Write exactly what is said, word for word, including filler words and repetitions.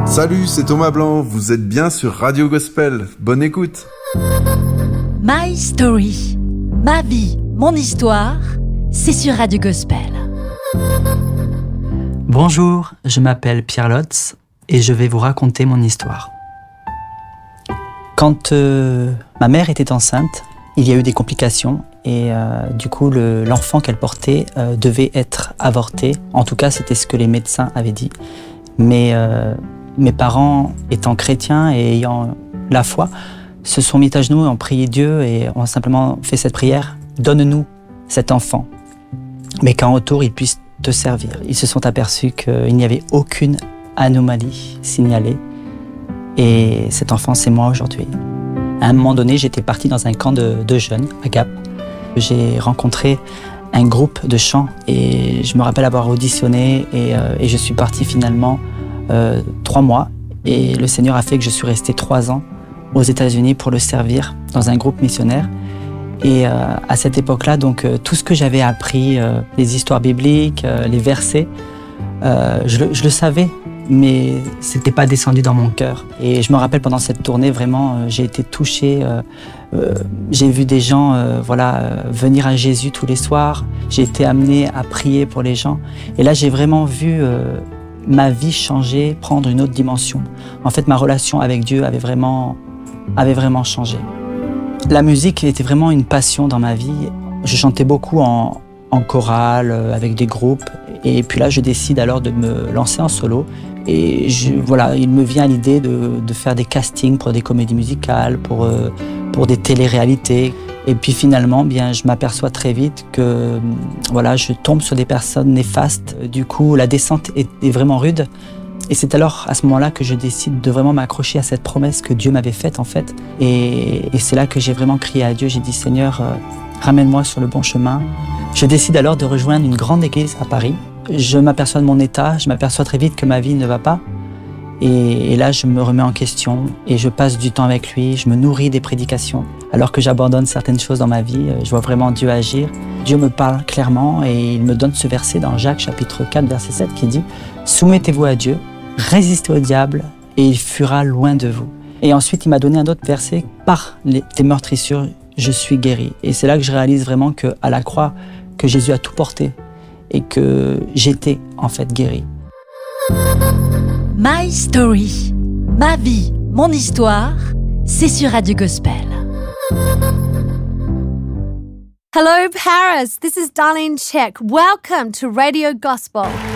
Salut, c'est Thomas Blanc, vous êtes bien sur Radio Gospel. Bonne écoute. My Story, ma vie, mon histoire, c'est sur Radio Gospel. Bonjour, je m'appelle Pierre Lotz et je vais vous raconter mon histoire. Quand euh, ma mère était enceinte, il y a eu des complications et euh, du coup le, l'enfant qu'elle portait euh, devait être avorté. En tout cas, c'était ce que les médecins avaient dit. Mais euh, mes parents, étant chrétiens et ayant la foi, se sont mis à genoux et ont prié Dieu et ont simplement fait cette prière « Donne-nous cet enfant, mais qu'en retour, il puisse te servir ». Ils se sont aperçus qu'il n'y avait aucune anomalie signalée. Et cet enfant, c'est moi aujourd'hui. À un moment donné, j'étais parti dans un camp de, de jeunes, à Gap. J'ai rencontré un groupe de chant et je me rappelle avoir auditionné et, euh, et je suis parti finalement euh, trois mois. Et le Seigneur a fait que je suis resté trois ans aux États-Unis pour le servir dans un groupe missionnaire. Et euh, à cette époque-là, donc euh, tout ce que j'avais appris, euh, les histoires bibliques, euh, les versets, euh, je, le, je le savais, mais c'était pas descendu dans mon cœur. Et je me rappelle pendant cette tournée, vraiment, euh, j'ai été touché. Euh, euh, j'ai vu des gens, euh, voilà, euh, venir à Jésus tous les soirs. J'ai été amené à prier pour les gens. Et là, j'ai vraiment vu euh, ma vie changer, prendre une autre dimension. En fait, ma relation avec Dieu avait vraiment, avait vraiment changé. La musique était vraiment une passion dans ma vie. Je chantais beaucoup en, en chorale, avec des groupes. Et puis là, je décide alors de me lancer en solo. Et je, voilà, il me vient l'idée de, de faire des castings pour des comédies musicales, pour, euh, pour des téléréalités. Et puis finalement, bien, je m'aperçois très vite que voilà, je tombe sur des personnes néfastes. Du coup, la descente est, est vraiment rude. Et c'est alors, à ce moment-là, que je décide de vraiment m'accrocher à cette promesse que Dieu m'avait faite, en fait. Et, et c'est là que j'ai vraiment crié à Dieu. J'ai dit, Seigneur, euh, ramène-moi sur le bon chemin. Je décide alors de rejoindre une grande église à Paris. Je m'aperçois de mon état, je m'aperçois très vite que ma vie ne va pas. Et, et là, je me remets en question et je passe du temps avec lui, je me nourris des prédications. Alors que j'abandonne certaines choses dans ma vie, je vois vraiment Dieu agir. Dieu me parle clairement et il me donne ce verset dans Jacques chapitre quatre, verset sept qui dit « Soumettez-vous à Dieu, résistez au diable et il fuira loin de vous. » Et ensuite, il m'a donné un autre verset « Par les, tes meurtrissures, je suis guéri. » Et c'est là que je réalise vraiment qu'à la croix, que Jésus a tout porté et que j'étais en fait guéri. My Story, ma vie, mon histoire, c'est sur Radio Gospel. Hello Paris, this is Darlene Check. Welcome to Radio Gospel.